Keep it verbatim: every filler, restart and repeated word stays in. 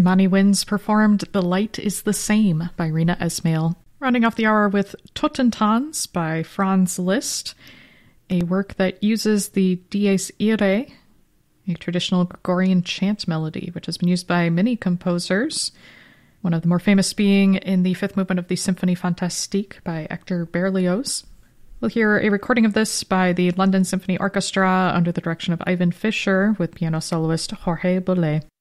Imani Winds performed The Light is the Same by Rina Esmail. Rounding off the hour with Totentanz by Franz Liszt, a work that uses the Dies Irae, a traditional Gregorian chant melody, which has been used by many composers, one of the more famous being in the fifth movement of the Symphonie Fantastique by Hector Berlioz. We'll hear a recording of this by the London Symphony Orchestra under the direction of Ivan Fischer with piano soloist Jorge Bolet.